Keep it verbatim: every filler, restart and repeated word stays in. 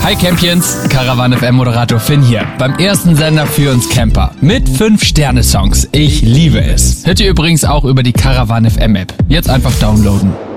Hi Campions, Caravan F M Moderator Finn hier, beim ersten Sender für uns Camper. Mit fünf Sterne Songs, ich liebe es. Hört ihr übrigens auch über die Caravan F M App. Jetzt einfach downloaden.